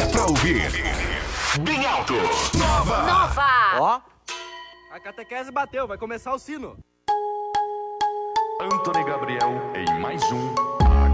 pra ouvir. Bem alto. Nova. Ó. A catequese bateu, vai começar o sino. Antony Gabriel em mais um